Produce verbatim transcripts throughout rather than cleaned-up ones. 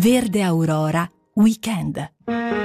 Verde Aurora Weekend.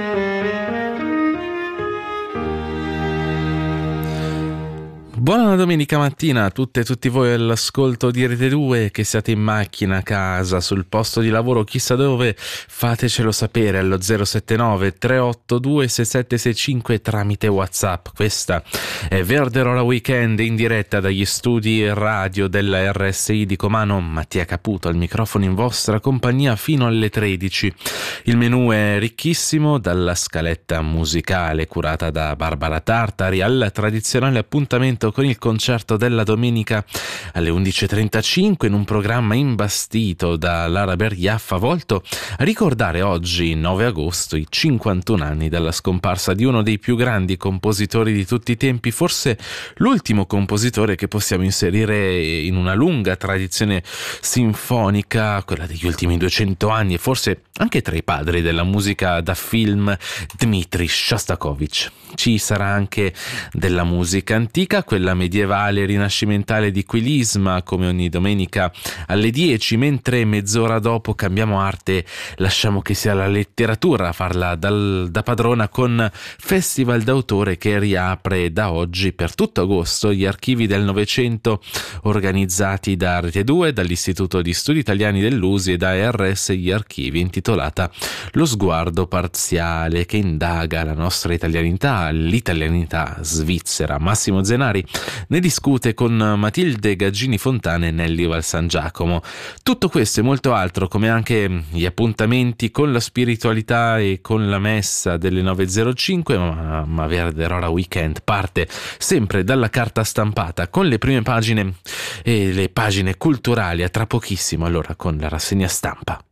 Buona domenica mattina a tutte e tutti voi all'ascolto di Rete due, che siate in macchina, a casa, sul posto di lavoro, chissà dove, fatecelo sapere allo zero sette nove tre otto due sei sette sei cinque tramite WhatsApp. Questa è Verde Aurora Weekend in diretta dagli studi radio della R S I di Comano. Mattia Caputo al microfono in vostra compagnia fino alle tredici. Il menù è ricchissimo, dalla scaletta musicale curata da Barbara Tartari al tradizionale appuntamento con il concerto della domenica alle undici e trentacinque in un programma imbastito da Lara Berriaffa, volto a ricordare oggi, nove agosto, i cinquantuno anni dalla scomparsa di uno dei più grandi compositori di tutti i tempi, forse l'ultimo compositore che possiamo inserire in una lunga tradizione sinfonica, quella degli ultimi duecento anni, e forse anche tra i padri della musica da film, Dmitri Shostakovich. Ci sarà anche della musica antica, quella medievale e rinascimentale di Quilisma, come ogni domenica alle dieci, mentre mezz'ora dopo cambiamo arte, lasciamo che sia la letteratura a farla dal, da padrona, con Festival d'autore che riapre da oggi per tutto agosto gli archivi del Novecento organizzati da Rete due, dall'Istituto di Studi Italiani dell'U S I e da R S Gli Archivi, intitolata Lo sguardo parziale, che indaga la nostra italianità, l'italianità svizzera. Massimo Zenari ne discute con Matilde Gaggini Fontana e Nelly Valsangiacomo. Tutto questo e molto altro, come anche gli appuntamenti con la spiritualità e con la messa delle nove e zero cinque, ma, ma Verde Aurora Weekend parte sempre dalla carta stampata con le prime pagine e le pagine culturali. A tra pochissimo allora con la rassegna stampa.